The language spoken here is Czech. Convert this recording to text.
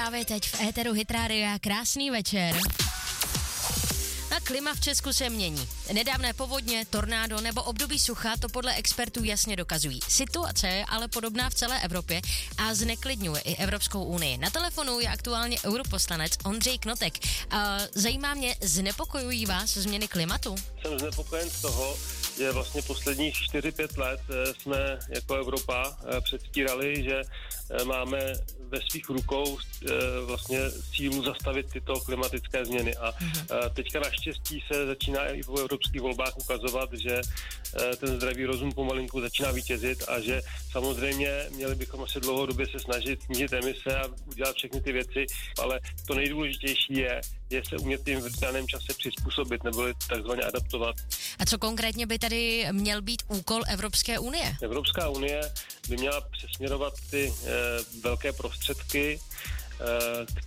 právě teď v éteru Hit Rádia. Krásný večer. A klima v Česku se mění. Nedávné povodně, tornádo nebo období sucha to podle expertů jasně dokazují. Situace je ale podobná v celé Evropě a zneklidňuje i Evropskou unii. Na telefonu je aktuálně europoslanec Ondřej Knotek. Zajímá mě, znepokojují vás změny klimatu? Jsem znepokojen z toho, že vlastně posledních 4-5 let jsme jako Evropa předstírali, že máme ve svých rukou vlastně sílu zastavit tyto klimatické změny. A teďka naštěstí se začíná i v evropských volbách ukazovat, že ten zdravý rozum pomalinku začíná vítězit a že samozřejmě měli bychom asi dlouhodobě se snažit snížit emise a udělat všechny ty věci, ale to nejdůležitější je se umět tím v daném čase přizpůsobit nebo takzvaně adaptovat. A co konkrétně by tady měl být úkol Evropské unie? Evropská unie by měla přesměrovat ty velké prostředky